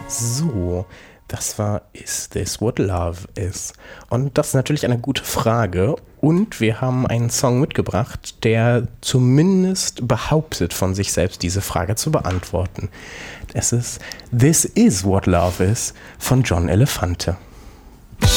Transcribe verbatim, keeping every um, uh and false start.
So, das war Is This What Love Is? Und das ist natürlich eine gute Frage. Und wir haben einen Song mitgebracht, der zumindest behauptet von sich selbst, diese Frage zu beantworten. Es ist This Is What Love Is von John Elefante.